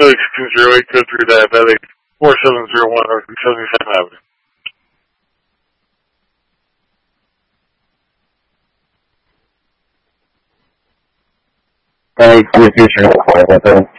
Philly 1608, code 3 diabetic, 4701 North 77 Avenue. Hey, your future,